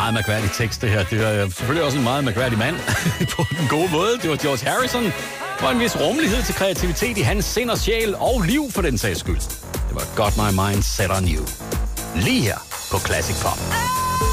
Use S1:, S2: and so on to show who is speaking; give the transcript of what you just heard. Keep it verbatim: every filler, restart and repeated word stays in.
S1: meget mærkværdig tekst, det her. Det er selvfølgelig også en meget mærkværdig mand på den gode måde. Det var George Harrison. Der var en vis rummelighed til kreativitet i hans sind og sjæl og liv for den sags skyld. Det var Got My Mind Set On You. Lige her på Classic Pop.